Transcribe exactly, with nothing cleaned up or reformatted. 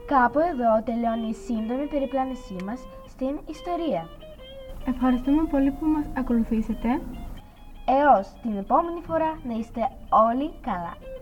Κάπου εδώ τελειώνει η σύντομη περιπλάνησή μας στην ιστορία. Ευχαριστούμε πολύ που μας ακολουθήσετε. Έως την επόμενη φορά να είστε όλοι καλά.